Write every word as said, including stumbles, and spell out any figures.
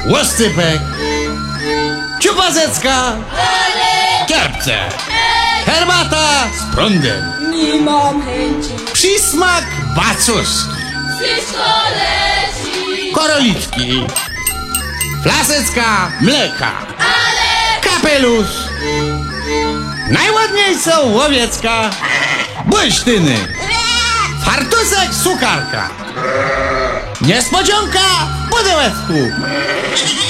łoscypek, ciupazecka, kierpce, herbata z prądem, Nie mam chęci. przysmak bacuszki, Wszystko leci. korolitki, flasecka mleka, Ale kapelusz, najładniejsza łowiecka, błysztyny, fartusek sukarka, niespodzianka w pudełeczku.